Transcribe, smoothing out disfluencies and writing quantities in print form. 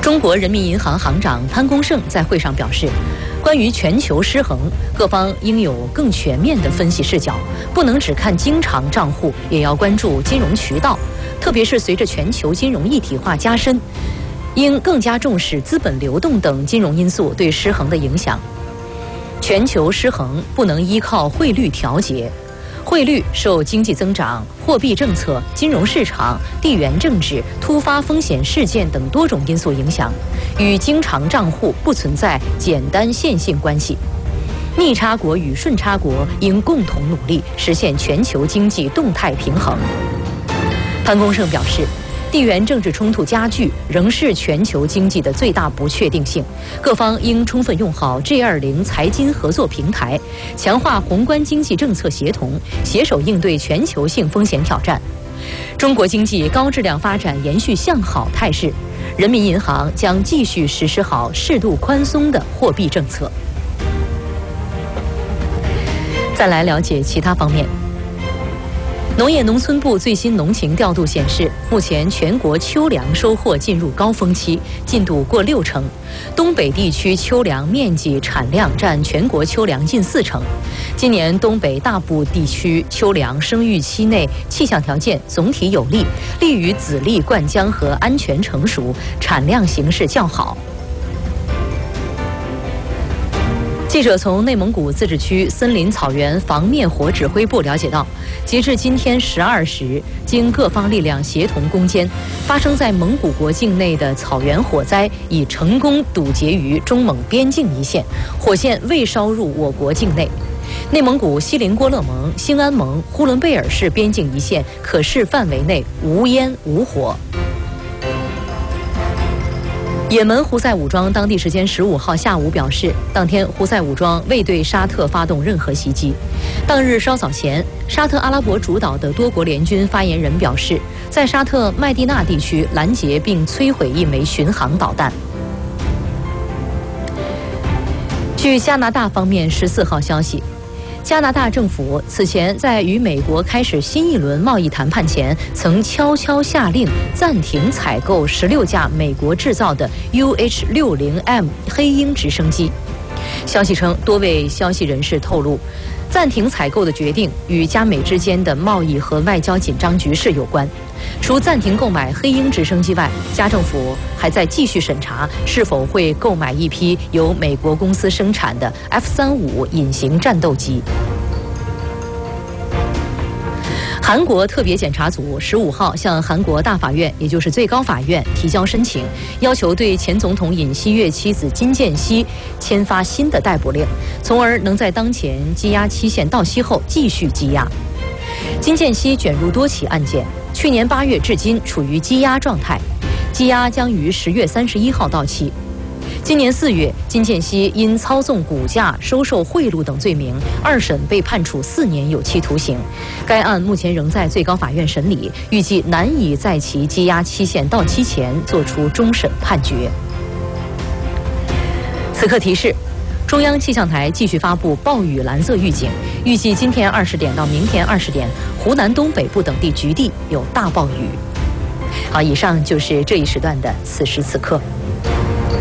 中国人民银行行长潘功胜在会上表示，关于全球失衡，各方应有更全面的分析视角，不能只看经常账户，也要关注金融渠道，特别是随着全球金融一体化加深，应更加重视资本流动等金融因素对失衡的影响。全球失衡不能依靠汇率调节，汇率受经济增长、货币政策、金融市场、地缘政治、突发风险事件等多种因素影响，与经常账户不存在简单线性关系。逆差国与顺差国应共同努力实现全球经济动态平衡。潘功胜表示，地缘政治冲突加剧仍是全球经济的最大不确定性，各方应充分用好 G20 财经合作平台，强化宏观经济政策协同，携手应对全球性风险挑战。中国经济高质量发展延续向好态势，人民银行将继续实施好适度宽松的货币政策。再来了解其他方面。农业农村部最新农情调度显示，目前全国秋粮收获进入高峰期，进度过60%。东北地区秋粮面积产量占全国秋粮近40%。今年东北大部地区秋粮生育期内气象条件总体有利，利于籽粒灌浆和安全成熟，产量形势较好。记者从内蒙古自治区森林草原防灭火指挥部了解到，截至今天12时，经各方力量协同攻坚，发生在蒙古国境内的草原火灾已成功堵截于中蒙边境一线，火线未烧入我国境内。内蒙古锡林郭勒盟、兴安盟、呼伦贝尔市边境一线可视范围内无烟无火。也门胡塞武装当地时间15号下午表示，当天胡塞武装未对沙特发动任何袭击。当日稍早前，沙特阿拉伯主导的多国联军发言人表示，在沙特麦地那地区拦截并摧毁一枚巡航导弹。据加拿大方面14号消息，加拿大政府此前在与美国开始新一轮贸易谈判前，曾悄悄下令暂停采购16架美国制造的 UH-60M 黑鹰直升机。消息称，多位消息人士透露，暂停采购的决定与加美之间的贸易和外交紧张局势有关。除暂停购买黑鹰直升机外，加政府还在继续审查是否会购买一批由美国公司生产的 F-35隐形战斗机。韩国特别检察组15号向韩国大法院，也就是最高法院提交申请，要求对前总统尹锡悦妻子金建熙签发新的逮捕令，从而能在当前羁押期限到期后继续羁押。金建熙卷入多起案件，去年8月至今处于羁押状态，羁押将于10月31号到期。今年4月，金建熙因操纵股价、收受贿赂等罪名，2审被判处4年有期徒刑。该案目前仍在最高法院审理，预计难以在其羁押期限到期前作出终审判决。此刻提示：中央气象台继续发布暴雨蓝色预警，预计今天20点到明天20点，湖南东北部等地局地有大暴雨。好，以上就是这一时段的此时此刻。